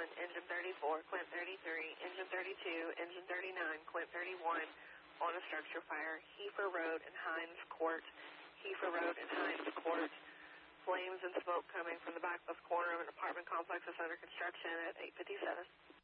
engine 34, Quint 33, engine 32, engine 39, Quint 31 on a structure fire, Heifer Road and Hines Court, Heifer Road and Hines Court. Flames and smoke coming from the back left corner of an apartment complex that's under construction at 857.